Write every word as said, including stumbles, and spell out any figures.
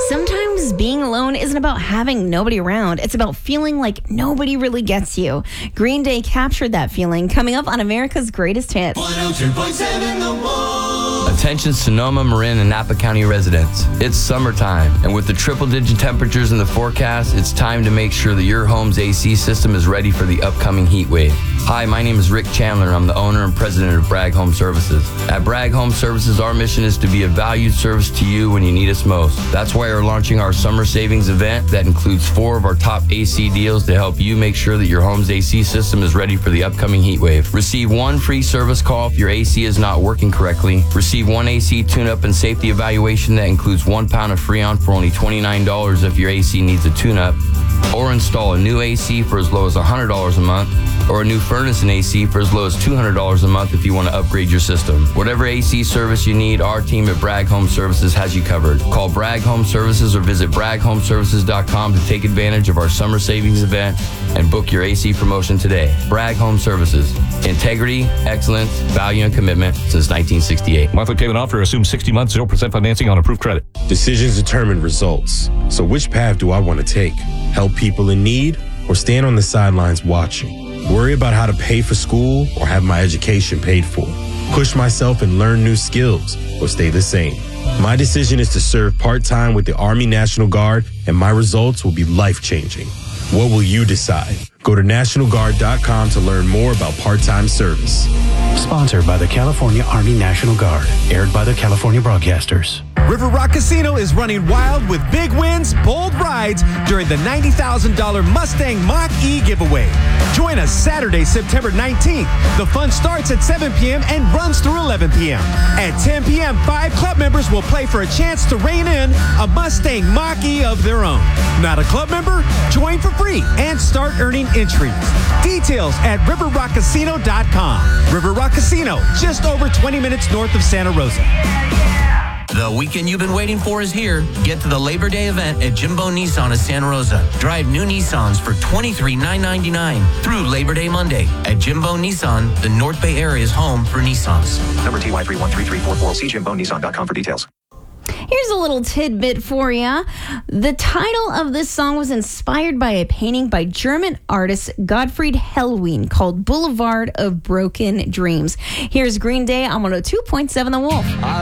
Sometimes being alone isn't about having nobody around. It's about feeling like nobody really gets you. Green Day captured that feeling coming up on America's Greatest Hits. one oh two point seven The Wolf. Attention Sonoma, Marin, and Napa County residents. It's summertime, and with the triple-digit temperatures in the forecast, it's time to make sure that your home's A C system is ready for the upcoming heat wave. Hi, my name is Rick Chandler, and I'm the owner and president of Bragg Home Services. At Bragg Home Services, our mission is to be a valued service to you when you need us most. That's why we're launching our summer savings event that includes four of our top A C deals to help you make sure that your home's A C system is ready for the upcoming heat wave. Receive one free service call if your A C is not working correctly. Receive one A C tune-up and safety evaluation that includes one pound of Freon for only twenty-nine dollars if your A C needs a tune-up. Or install a new A C for as low as one hundred dollars a month, or a new furnace and A C for as low as two hundred dollars a month if you want to upgrade your system. Whatever A C service you need, our team at Bragg Home Services has you covered. Call Bragg Home Services or visit bragg home services dot com to take advantage of our summer savings event and book your A C promotion today. Bragg Home Services. Integrity, excellence, value, and commitment since nineteen sixty-eight. Monthly payment offer assumes sixty months, zero percent financing on approved credit. Decisions determine results. So which path do I want to take? Help people in need or stand on the sidelines watching? Worry about how to pay for school or have my education paid for? Push myself and learn new skills or stay the same? My decision is to serve part-time with the Army National Guard, and my results will be life-changing. What will you decide? Go to national guard dot com to learn more about part-time service. Sponsored by the California Army National Guard. Aired by the California Broadcasters. River Rock Casino is running wild with big wins, bold rides during the ninety thousand dollars Mustang Mach-E giveaway. Join us Saturday, September nineteenth. The fun starts at seven p.m. and runs through eleven p.m. At ten p.m., five club members will play for a chance to rein in a Mustang Mach-E of their own. Not a club member? Join for free and start earning entries. Details at river rock casino dot com. River Rock Casino, just over twenty minutes north of Santa Rosa. The weekend you've been waiting for is here. Get to the Labor Day event at Jimbo Nissan of Santa Rosa. Drive new Nissans for twenty-three thousand nine hundred ninety-nine dollars through Labor Day Monday. At Jimbo Nissan, the North Bay area's home for Nissans. Number T Y three one three three four four. See jimbo nissan dot com for details. Here's a little tidbit for you. The title of this song was inspired by a painting by German artist Gottfried Hellween called Boulevard of Broken Dreams. Here's Green Day on one oh two point seven The Wolf.